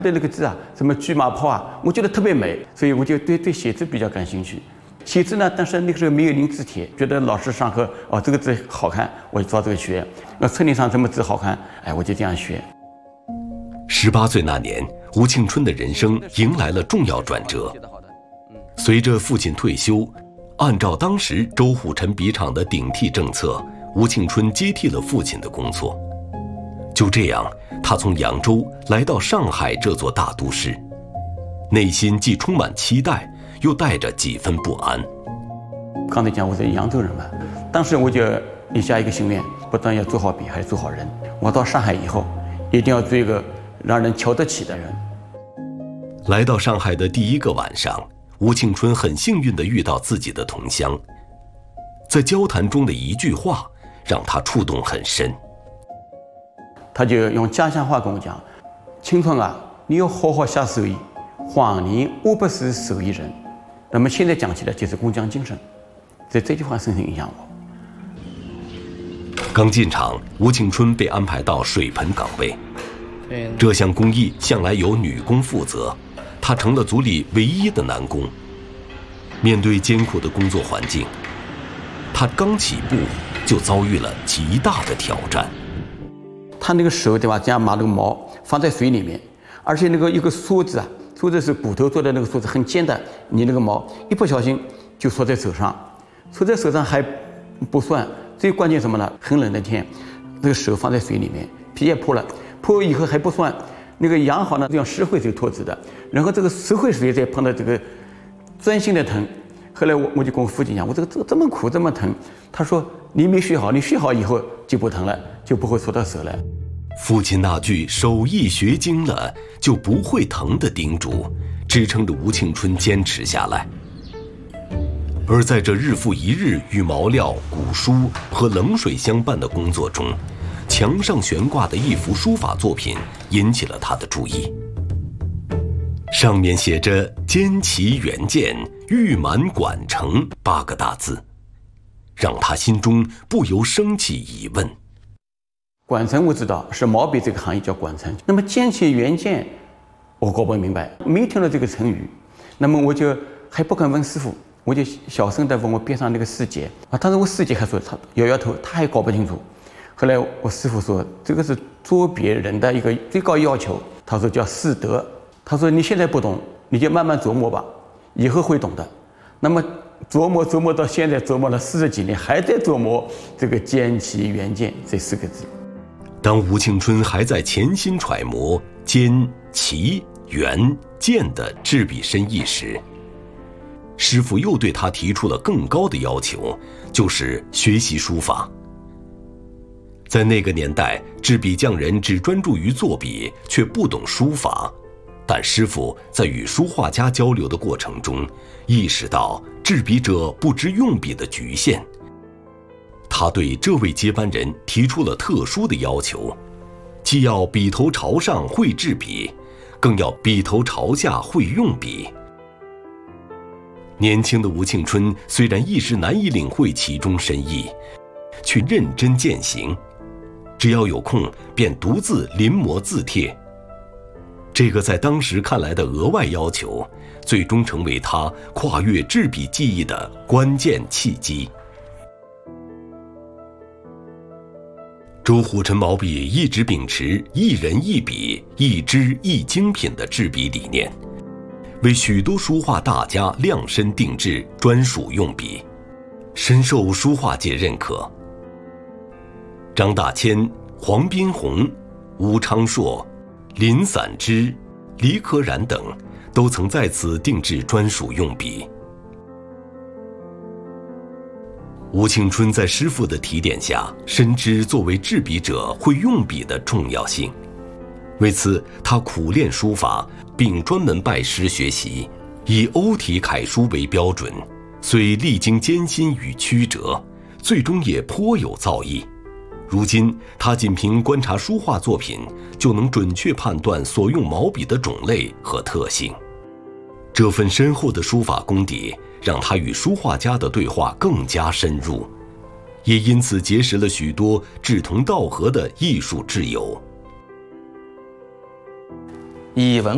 对那个字啊，什么车马炮啊，我觉得特别美，所以我就对写字比较感兴趣。写字呢，但是那个时候没有临字帖，觉得老师上课这个字好看，我就照这个学。村里上什么字好看，我就这样学。 18岁那年，吴庆春的人生迎来了重要转折。随着父亲退休，按照当时周虎臣笔场的顶替政策，吴庆春接替了父亲的工作。就这样，他从扬州来到上海这座大都市，内心既充满期待，又带着几分不安。 刚才讲我是扬州人嘛，当时我就立下一个心愿，不但要做好笔，还要做好人。我到上海以后，一定要做一个让人瞧得起的人。 来到上海的第一个晚上，吴庆春很幸运地遇到自己的同乡，在交谈中的一句话让他触动很深。 他就用家乡话跟我讲：“青春啊，你要好好写手艺，黄年我不是手艺人。”那么现在讲起来就是工匠精神，这句话深深影响我。 刚进场，吴庆春被安排到水盆岗位，这项工艺向来由女工负责，他成了组里唯一的男工。面对艰苦的工作环境，他刚起步就遭遇了极大的挑战。 他那个手对吧，这样把那个毛放在水里面，而且那个一个梳子啊，梳子是骨头做的那个梳子，很尖的，你那个毛一不小心就戳在手上，戳在手上还不算，最关键什么呢？很冷的天，那个手放在水里面，皮也破了，破以后还不算，那个养好呢，用石灰水脱脂的，然后这个石灰水再碰到这个钻心的疼。后来我就跟我父亲讲，我这个这么苦这么疼，他说你没学好，你学好以后就不疼了，就不会戳到手了。 父亲那句手艺学精了就不会疼的叮嘱，支撑着吴庆春坚持下来。而在这日复一日与毛料、古书和冷水相伴的工作中，墙上悬挂的一幅书法作品引起了他的注意。上面写着“坚其原件，玉满管城”8个大字，让他心中不由升起疑问。 管城我知道是毛笔这个行业叫管城，那么坚其原件，我搞不明白，没听到这个成语，那么我就还不敢问师傅，我就小声地问我边上那个师姐当时我师姐还说他摇摇头，他还搞不清楚。后来我师傅说这个是做别人的一个最高要求，他说叫师德。他说你现在不懂，你就慢慢琢磨吧，以后会懂的。那么琢磨到现在，琢磨了40几年，还在琢磨这个坚其原件这4个字。 当吴庆春还在潜心揣摩坚、其、原、件的制笔深意时，师傅又对他提出了更高的要求，就是学习书法。在那个年代，制笔匠人只专注于作笔，却不懂书法。但师傅在与书画家交流的过程中，意识到制笔者不知用笔的局限。他对这位接班人提出了特殊的要求，既要笔头朝上会制笔，更要笔头朝下会用笔。年轻的吴庆春虽然一时难以领会其中深意，却认真践行，只要有空便独自临摹字帖。这个在当时看来的额外要求，最终成为他跨越制笔技艺的关键契机。周虎臣毛笔一直秉持一人一笔、一支一精品的制笔理念，为许多书画大家量身定制专属用笔，深受书画界认可。张大千、黄宾虹、吴昌硕、林散之、李可染等都曾在此定制专属用笔。吴庆春在师父的提点下，深知作为制笔者会用笔的重要性。为此，他苦练书法，并专门拜师学习，以欧体楷书为标准，虽历经艰辛与曲折，最终也颇有造诣。如今，他仅凭观察书画作品，就能准确判断所用毛笔的种类和特性。这份深厚的书法功底，让他与书画家的对话更加深入，也因此结识了许多志同道合的艺术挚友。 以文